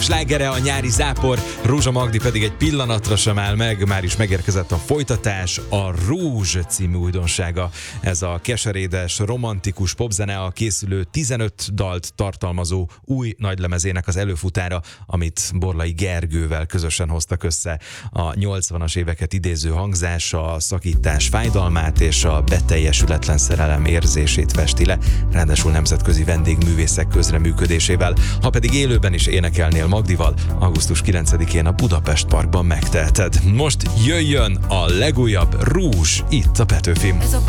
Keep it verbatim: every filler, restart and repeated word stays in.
Slágere a nyári zápor, Rózsa Magdi pedig egy pillanatra sem áll meg, már is megérkezett a folytatás, a Rúzs című újdonsága. Ez a keserédes, romantikus popzene a készülő tizenöt dalt tartalmazó új nagylemezének az előfutára, amit Borlai Gergővel közösen hoztak össze. A nyolcvanas éveket idéző hangzás a szakítás fájdalmát és a beteljesületlen szerelem érzését festi le, ráadásul nemzetközi vendégművészek közreműködésével. Ha pedig élőben is énekelnél Magdival, augusztus kilencedikén a Budapest Parkban megteheted. Most jöjjön a legújabb Rúzs itt a Petőfin.